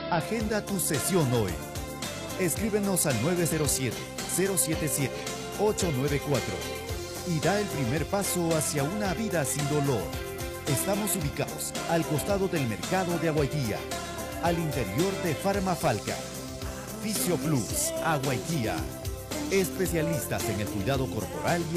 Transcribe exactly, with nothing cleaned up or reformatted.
Agenda tu sesión hoy. Escríbenos al nueve cero siete, cero siete siete, ocho nueve cuatro y da el primer paso hacia una vida sin dolor. Estamos ubicados al costado del mercado de Aguaitía, al interior de Farmafalca. Fisio Plus, Aguaitía. Especialistas en el cuidado corporal y